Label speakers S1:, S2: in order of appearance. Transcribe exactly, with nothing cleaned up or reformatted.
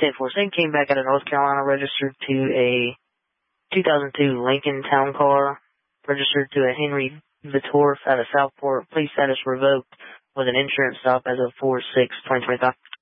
S1: ten four. Same came back out of North Carolina, registered to a two thousand two Lincoln Town Car, registered to a Henry Vitorf out of Southport. Police status revoked with an insurance stop as of four six twenty twenty-five.